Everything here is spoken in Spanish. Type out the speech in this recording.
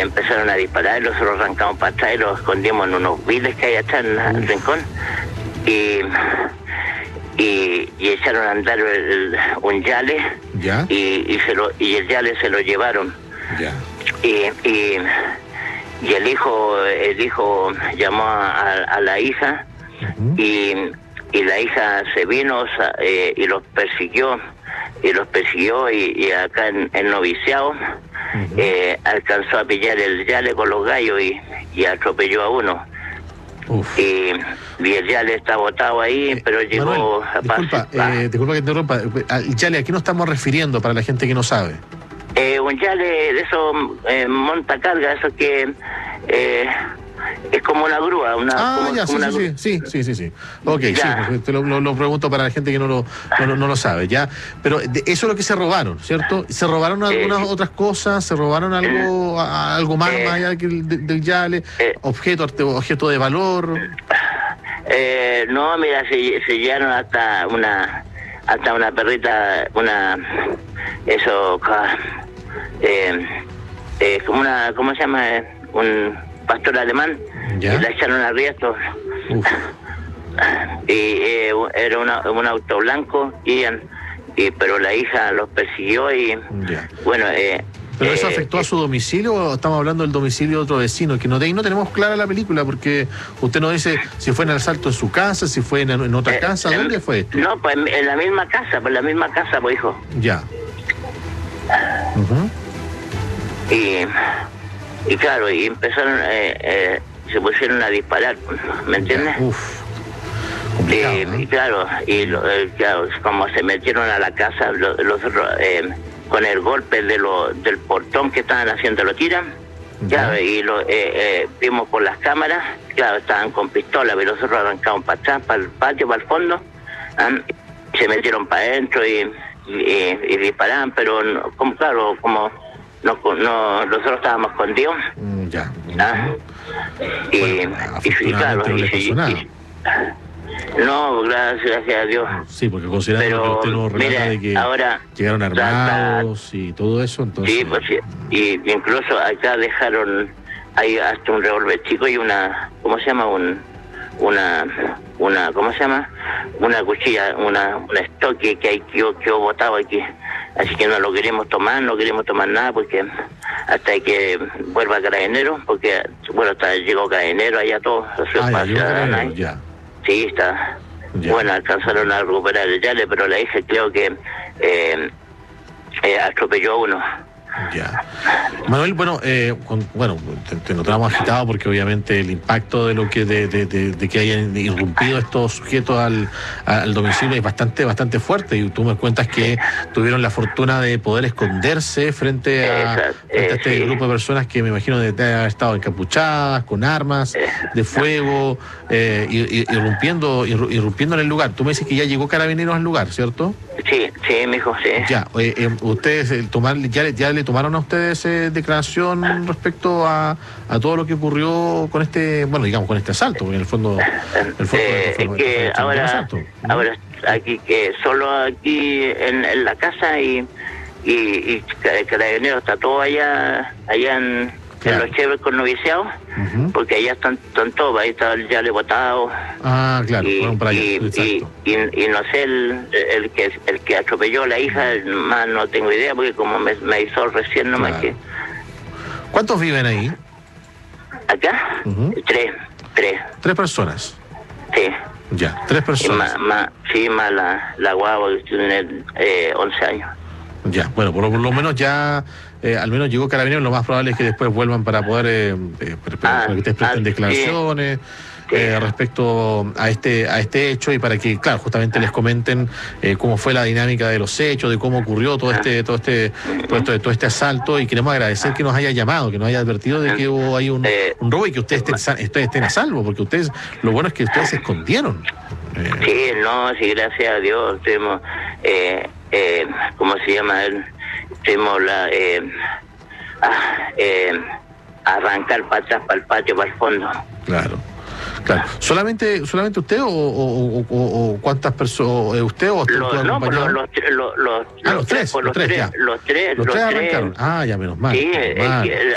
empezaron a disparar, nosotros arrancamos para atrás y los escondimos en unos viles que hay atrás en el rincón, y echaron a andar un yale, ¿ya? Y el yale se lo llevaron. Ya. Y el hijo llamó a la hija, y la hija se vino y los persiguió, y acá en noviciado alcanzó a pillar el yale con los gallos y atropelló a uno. Y el yale está botado ahí, pero llegó Manuel, disculpa que te interrumpa. Al yale, ¿a qué nos estamos refiriendo para la gente que no sabe? Un yale de esos montacarga, eso que es como una grúa, sí. Ok, ya. sí, te lo pregunto para la gente que no lo sabe, ya. Pero eso es lo que se robaron, ¿cierto? ¿Se robaron algunas otras cosas? ¿Se robaron algo más allá del yale? ¿Objeto de valor? No, mira, se llevaron hasta una perrita, como ¿cómo se llama? Un pastor alemán, ¿ya? Y la echaron a riesgo. Y era un auto blanco, pero la hija los persiguió y ya. bueno. ¿Pero eso afectó a su domicilio o estamos hablando del domicilio de otro vecino? Que no tenemos clara la película porque usted nos dice si fue en el asalto en su casa, si fue en otra casa, ¿dónde fue esto? No, pues en la misma casa, pues hijo. Ya. Y claro, y empezaron, se pusieron a disparar, ¿me entiendes? Complicado, Y claro, claro, como se metieron a la casa, con el golpe del portón que estaban haciendo, lo tiran, claro, y vimos por las cámaras, claro, estaban con pistola, pero nosotros arrancamos para atrás, para el patio, para el fondo, se metieron para adentro y disparaban, pero nosotros estábamos escondidos. Ya. No, gracias a Dios. Sí, porque considerando que usted nos relata de que ahora llegaron armados y todo eso, entonces... Sí, pues sí, y incluso acá dejaron ahí hasta un revólver chico y ¿cómo se llama? ¿Cómo se llama? Una cuchilla, un estoque que hay que botado aquí. Así que no queremos tomar nada, porque hasta que vuelva Carabinero, porque, bueno, llegó Carabinero allá todo. Ya. Sí, está. Ya. Bueno, alcanzaron a recuperar el yale, pero la hija creo que atropelló a uno. Ya. Manuel, bueno, te notamos agitado porque obviamente el impacto de lo que de que hayan irrumpido estos sujetos al domicilio es bastante fuerte, y tú me cuentas que tuvieron la fortuna de poder esconderse frente a este grupo de personas que me imagino de haber estado encapuchadas, con armas de fuego, irrumpiendo en el lugar. Tú me dices que ya llegó Carabineros al lugar, ¿cierto? Sí, mijo, sí. Ya, ustedes ya le tomaron a ustedes declaración respecto a todo lo que ocurrió con con este asalto, porque en el fondo es que ahora solo aquí en la casa y Carabineros está todo allá en los Cheves con noviciados, porque allá están todos, ahí está el yale botado. Ah, claro, fueron para allá, exacto. Y no sé, el que atropelló a la hija, más no tengo idea, porque como me hizo recién nomás que... ¿Cuántos viven ahí? ¿Acá? Tres. ¿Tres personas? Sí. Ya, 3 personas. Más la guagua que tiene 11 años. Ya, bueno, por lo menos ya... al menos llegó Carabineros, lo más probable es que después vuelvan para poder para que ustedes presten declaraciones respecto a este hecho, y para que, claro, justamente les comenten cómo fue la dinámica de los hechos, de cómo ocurrió todo este asalto, y queremos agradecer que nos haya llamado, que nos haya advertido de que hay un robo y que ustedes estén a salvo, porque ustedes, lo bueno es que ustedes se escondieron. Sí, gracias a Dios tuvimos, ¿cómo se llama? Tuvimos arrancar para atrás, para el patio, para el fondo. Claro. ¿Solamente usted o cuántas personas? ¿Usted o los tres arrancaron? Ah, ya, menos mal. Sí, menos mal.